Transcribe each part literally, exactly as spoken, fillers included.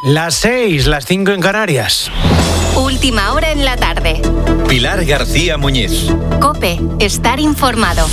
Las seis, las cinco en Canarias. Última hora en la tarde. Pilar García Muñiz. COPE, estar informado.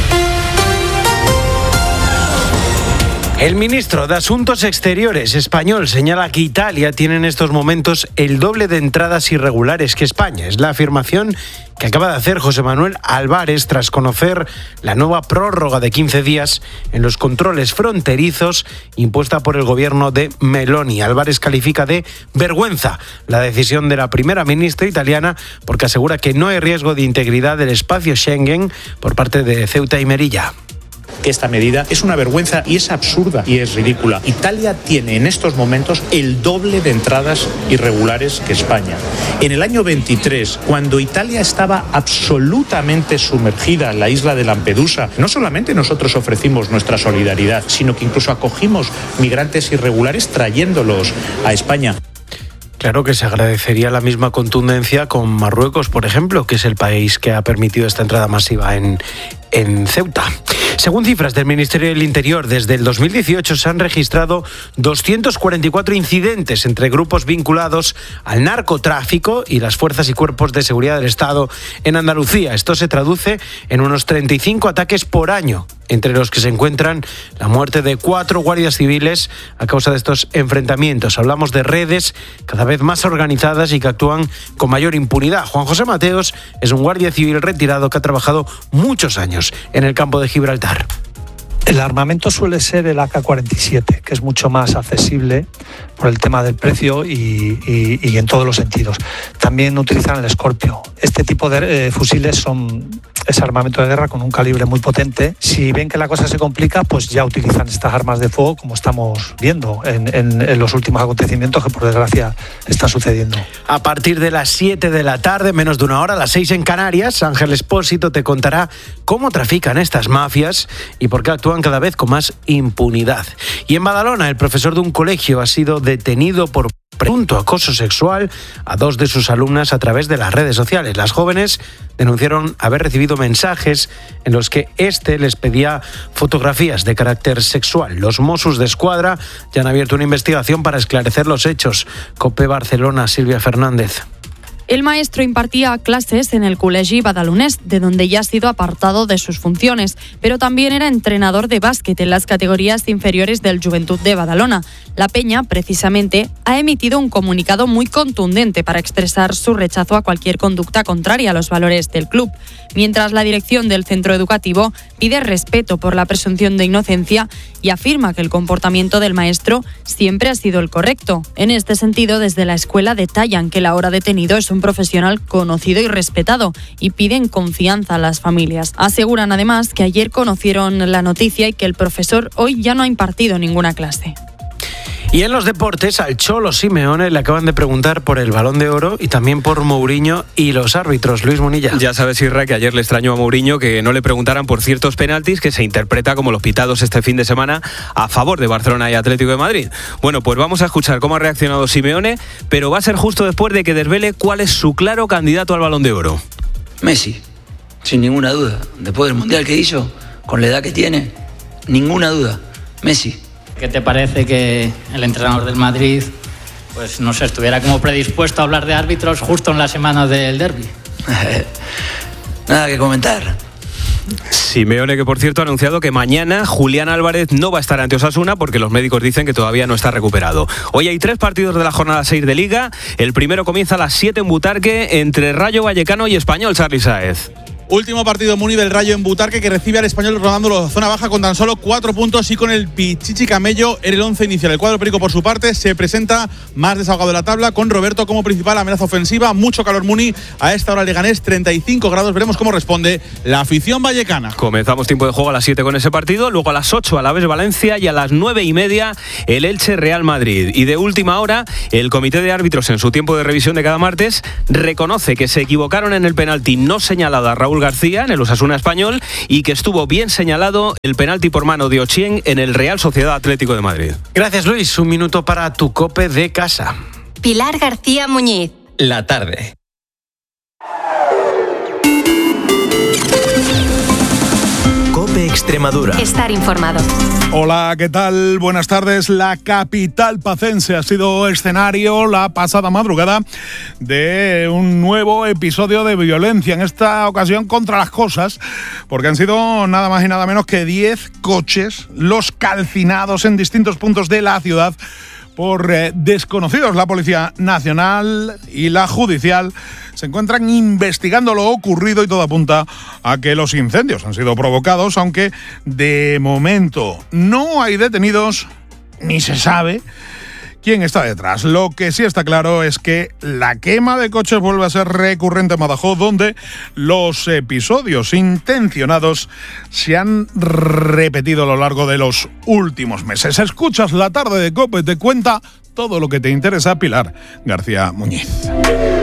El ministro de Asuntos Exteriores español señala que Italia tiene en estos momentos el doble de entradas irregulares que España. Es la afirmación que acaba de hacer José Manuel Álvarez tras conocer la nueva prórroga de quince días en los controles fronterizos impuesta por el gobierno de Meloni. Álvarez califica de vergüenza la decisión de la primera ministra italiana porque asegura que no hay riesgo de integridad del espacio Schengen por parte de Ceuta y Melilla. Que esta medida es una vergüenza y es absurda y es ridícula. Italia tiene en estos momentos el doble de entradas irregulares que España. En el año veintitrés, cuando Italia estaba absolutamente sumergida en la isla de Lampedusa, no solamente nosotros ofrecimos nuestra solidaridad, sino que incluso acogimos migrantes irregulares trayéndolos a España. Claro que se agradecería la misma contundencia con Marruecos, por ejemplo, que es el país que ha permitido esta entrada masiva en, en Ceuta. Según cifras del Ministerio del Interior, desde el dos mil dieciocho se han registrado doscientos cuarenta y cuatro incidentes entre grupos vinculados al narcotráfico y las fuerzas y cuerpos de seguridad del Estado en Andalucía. Esto se traduce en unos treinta y cinco ataques por año, entre los que se encuentran la muerte de cuatro guardias civiles a causa de estos enfrentamientos. Hablamos de redes cada vez más organizadas y que actúan con mayor impunidad. Juan José Mateos es un guardia civil retirado que ha trabajado muchos años en el campo de Gibraltar. El armamento suele ser el A K cuarenta y siete, que es mucho más accesible por el tema del precio y, y, y en todos los sentidos. También utilizan el Scorpio. Este tipo de eh, fusiles son ese armamento de guerra con un calibre muy potente. Si ven que la cosa se complica, pues ya utilizan estas armas de fuego, como estamos viendo en, en, en los últimos acontecimientos que por desgracia están sucediendo. A partir de las siete de la tarde, menos de una hora, a las seis en Canarias, Ángel Expósito te contará cómo trafican estas mafias y por qué actúan cada vez con más impunidad. Y en Badalona, el profesor de un colegio ha sido detenido por presunto acoso sexual a dos de sus alumnas a través de las redes sociales. Las jóvenes denunciaron haber recibido mensajes en los que éste les pedía fotografías de carácter sexual. Los Mossos de Escuadra ya han abierto una investigación para esclarecer los hechos. COPE Barcelona, Silvia Fernández. El maestro impartía clases en el Col·legi Badalonés, de donde ya ha sido apartado de sus funciones, pero también era entrenador de básquet en las categorías inferiores del Joventut de Badalona. La Peña, precisamente, ha emitido un comunicado muy contundente para expresar su rechazo a cualquier conducta contraria a los valores del club, mientras la dirección del centro educativo pide respeto por la presunción de inocencia y afirma que el comportamiento del maestro siempre ha sido el correcto. En este sentido, desde la escuela detallan que el ahora detenido es un profesional conocido y respetado y piden confianza a las familias. Aseguran además que ayer conocieron la noticia y que el profesor hoy ya no ha impartido ninguna clase. Y en los deportes, al Cholo Simeone le acaban de preguntar por el Balón de Oro y también por Mourinho y los árbitros. Luis Munilla. Ya sabes, Irra, que ayer le extrañó a Mourinho que no le preguntaran por ciertos penaltis que se interpreta como los pitados este fin de semana a favor de Barcelona y Atlético de Madrid. Bueno, pues vamos a escuchar cómo ha reaccionado Simeone, pero va a ser justo después de que desvele cuál es su claro candidato al Balón de Oro. Messi, sin ninguna duda. Después del Mundial que hizo, con la edad que tiene, ninguna duda. Messi. ¿Qué te parece que el entrenador del Madrid, pues no sé, estuviera como predispuesto a hablar de árbitros justo en la semana del derbi? Nada que comentar. Simeone, que por cierto ha anunciado que mañana Julián Álvarez no va a estar ante Osasuna porque los médicos dicen que todavía no está recuperado. Hoy hay tres partidos de la jornada seis de Liga. El primero comienza a las siete en Butarque entre Rayo Vallecano y Español, Charly Sáez. Último partido Muni del Rayo en Butarque, que recibe al Español rodándolo zona baja con tan solo cuatro puntos y con el Pichichi Camello en el once inicial. El cuadro perico, por su parte, se presenta más desahogado de la tabla con Roberto como principal amenaza ofensiva. Mucho calor Muni. A esta hora Leganés, treinta y cinco grados. Veremos cómo responde la afición vallecana. Comenzamos tiempo de juego a las siete con ese partido. Luego a las ocho Alavés Valencia y a las nueve y media el Elche Real Madrid. Y de última hora, el comité de árbitros en su tiempo de revisión de cada martes reconoce que se equivocaron en el penalti no señalado a Raúl García en el Osasuna Español y que estuvo bien señalado el penalti por mano de Ochieng en el Real Sociedad Atlético de Madrid. Gracias, Luis. Un minuto para tu COPE de casa. Pilar García Muñiz. La tarde. COPE Extremadura. Estar informado. Hola, ¿qué tal? Buenas tardes. La capital pacense ha sido escenario la pasada madrugada de un nuevo episodio de violencia, en esta ocasión contra las cosas, porque han sido nada más y nada menos que diez coches los calcinados en distintos puntos de la ciudad por eh, desconocidos. La Policía Nacional y la Judicial se encuentran investigando lo ocurrido y todo apunta a que los incendios han sido provocados, aunque de momento no hay detenidos ni se sabe quién está detrás. Lo que sí está claro es que la quema de coches vuelve a ser recurrente en Badajoz, donde los episodios intencionados se han repetido a lo largo de los últimos meses. Escuchas La Tarde de COPE, te cuenta todo lo que te interesa Pilar García Muñiz.